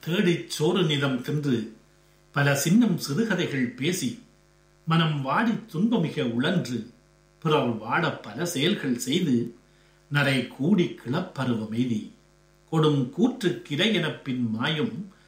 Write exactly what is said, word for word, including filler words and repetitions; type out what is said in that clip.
தேடிச் சோறு நிதம் தின்று பல சின்னம் சிறுகதைகள் பேசி மனம் வாடி துன்பமிக உழன்று பிறர் வாட பல செயல்கள் செய்து நரை கூடி கிளப்பருவமெய்தி கொடும் கூற்று கிரையெனப் பின் மாயும்